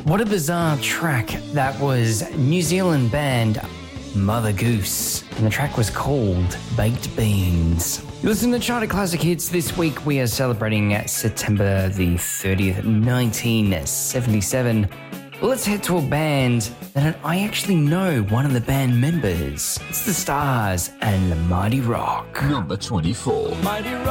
What a bizarre track. That was New Zealand band Mother Goose, and the track was called Baked Beans. You listen to Charted Classic Hits. This week we are celebrating September the 30th, 1977. Let's head to a band that I actually know one of the band members. It's the Stars and the Mighty Rock. Number 24. Mighty Rock.